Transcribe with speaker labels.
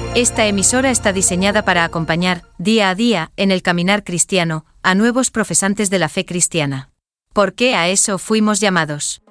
Speaker 1: Esta emisora está diseñada para acompañar, día a día, en el caminar cristiano, a nuevos profesantes de la fe cristiana. ¿Por qué a eso fuimos llamados?